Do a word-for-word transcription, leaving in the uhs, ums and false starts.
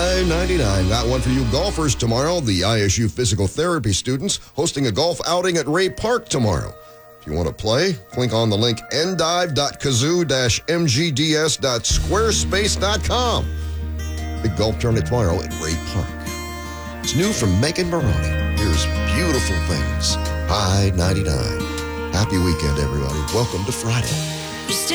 I ninety-nine. Got one for you golfers tomorrow. The I S U physical therapy students hosting a golf outing at Ray Park tomorrow. If you want to play, click on the link endive dot kazoo dash m g d s dot squarespace dot com. Big golf tournament tomorrow at Ray Park. It's new from Megan Maroney. Here's Beautiful Things. I ninety-nine. Happy weekend, everybody. Welcome to Friday.